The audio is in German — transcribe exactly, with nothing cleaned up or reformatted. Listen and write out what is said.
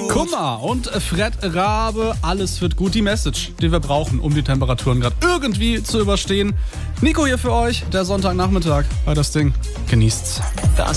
Kummer und Fred Rabe, alles wird gut. Die Message, die wir brauchen, um die Temperaturen gerade irgendwie zu überstehen. Nico hier für euch, der Sonntagnachmittag bei das Ding. Genießt's. Das